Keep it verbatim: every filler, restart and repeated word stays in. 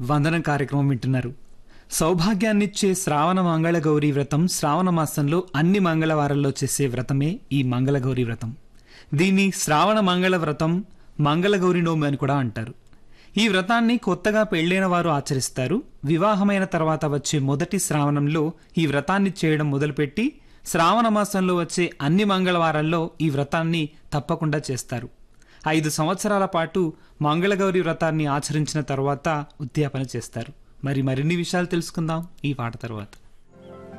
వందనం కార్యక్రమం వింటున్నారు. సౌభాగ్యాన్నిచ్చే శ్రావణ మంగళగౌరి వ్రతం శ్రావణ మాసంలో అన్ని మంగళవారాల్లో చేసే వ్రతమే ఈ మంగళగౌరి వ్రతం. దీన్ని శ్రావణ మంగళ వ్రతం, మంగళగౌరి నోమి అని కూడా అంటారు. ఈ వ్రతాన్ని కొత్తగా పెళ్లైన వారు ఆచరిస్తారు. వివాహమైన తర్వాత వచ్చే మొదటి శ్రావణంలో ఈ వ్రతాన్ని చేయడం మొదలుపెట్టి శ్రావణ మాసంలో వచ్చే అన్ని మంగళవారాల్లో ఈ వ్రతాన్ని తప్పకుండా చేస్తారు. ఐదు సంవత్సరాల పాటు మంగళగౌరి వ్రతాన్ని ఆచరించిన తర్వాత ఉద్యాపన చేస్తారు. మరి మరిన్ని విషయాలు తెలుసుకుందాం ఈ పాట తర్వాత.